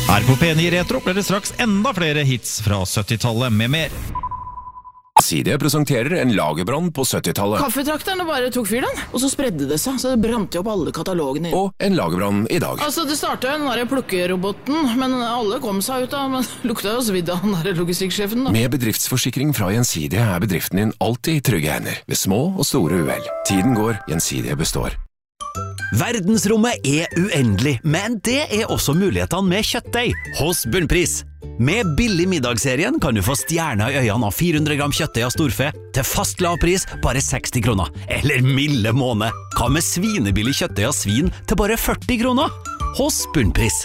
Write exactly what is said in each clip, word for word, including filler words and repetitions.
Her på P ni Retro blir det straks enda flere hits fra syttitallet med mer. Gjensidige presenterer en lagerbrann på syttitallet. Kaffetrakterne bare tok fyr den, og så spredde det seg, så det brant jo opp alle katalogene. Og en lagerbrann i dag. Altså, det startet jo den der plukkeroboten, men alle kom seg ut av, men lukta jo svidd av den der logistikksjefen da. Med bedriftsforsikring fra Gjensidige er bedriften din alltid i trygge hender, ved små og store uhell. Tiden går, Gjensidige består. Verdensrommet er uendelig, men det er også mulighetene med kjøttdeig hos Bunnpris. Med billig middagsserien kan du få stjerner i øynene av fire hundre gram kjøttdeig av storfe til fast lavpris bare seksti kroner. Eller milde måned. Hva med svinebillig kjøttdeig av svin til bare førti kroner? Hos Bunnpris.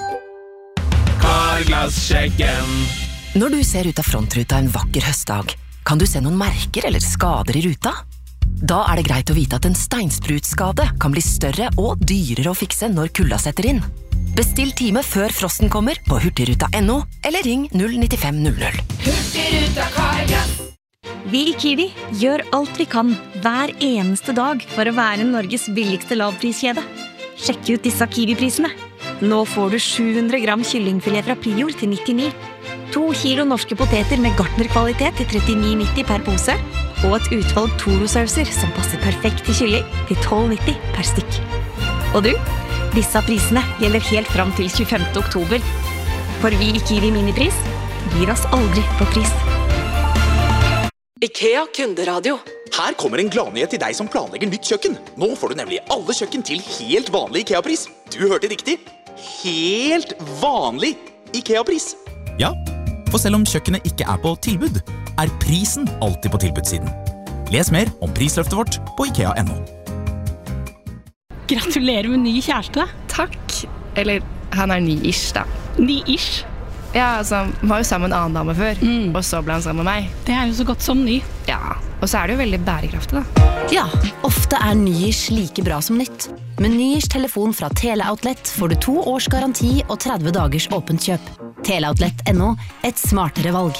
Karglass-sjekken. Når du ser ut av frontruta en vakker høstdag, kan du se noen merker eller skader i ruta? Da er det greit å vite at en steinsprutskade kan bli større og dyrere å fikse når kulda setter inn. Bestill time før frosten kommer på hurtigruta punktum no, eller ring null nitten fem null null. Hurtigruta Karglass. Vi i Kiwi gjør alt vi kan hver eneste dag for å være Norges billigste lavpriskjede. Sjekk ut disse Kiwi-prisene. Nå får du sju hundre gram kyllingfilet fra Prior til nittini. To kilo norske poteter med gartnerkvalitet til trettini nitti per pose. Og et utvalg Toro-sauser som passer perfekt til kylling til tolv nitti per stykk. Og du, disse prisene gjelder helt fram til tjuefemte oktober. For vi i Kiwi Minipris gir oss aldri på pris. IKEA kunderadio. Her kommer en gladnyhet til deg som planlegger nytt kjøkken. Nå får du nemlig alle kjøkken til helt vanlig IKEA-pris. Du hørte riktig. Helt vanlig IKEA-pris. Ja, for selv om kjøkkenet ikke er på tilbud, er prisen alltid på tilbudssiden. Les mer om prisløftet vårt på ikea punktum no. Gratulerer med ny kjæreste. Takk. Eller, han er ny-ish da. Ny-ish? Ja, altså, han var jo sammen med en annen dame før, mm. og så ble han sammen med meg. Det er jo så godt som ny. Ja, og så er det jo veldig bærekraftig da. Ja, ofte er ny-ish like bra som nytt. Med ny-ish telefon fra Teleoutlet får du to års garanti og tretti dagers åpent kjøp. Teleoutlet punktum no, et smartere valg.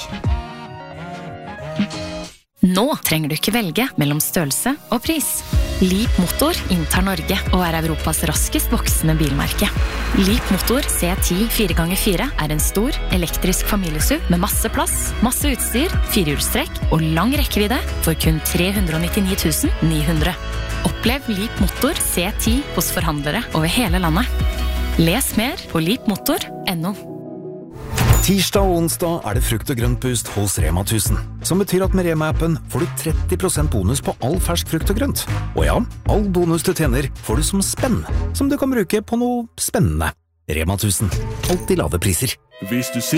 Nå trenger du ikke velge mellom størrelse og pris. Leap Motor inntar Norge og er Europas raskest voksende bilmerke. Leap Motor C ti fire ganger fire er en stor, elektrisk familiesuv med masse plass, masse utstyr, firehjulstrekk og lang rekkevidde for kun tre hundre nittini tusen ni hundre. Opplev Leap Motor C ti hos forhandlere over hele landet. Les mer på leap motor punktum no. Tirsdag og onsdag er det frukt- og grøntboost hos Rema tusen, som betyr at med Rema-appen får du tretti prosent bonus på all fersk frukt og grønt. Og ja, all bonus du tjener får du som spenn, som du kan bruke på noe spennende. Rema tusen, alltid lave priser. Hvis du